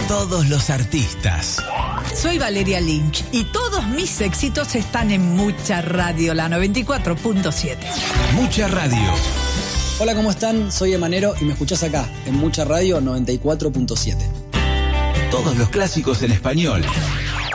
Todos los artistas. Soy Valeria Lynch y todos mis éxitos están en Mucha Radio, la 94.7. Mucha Radio. Hola, ¿cómo están? Soy Emanero y me escuchás acá, en Mucha Radio 94.7. Todos los clásicos en español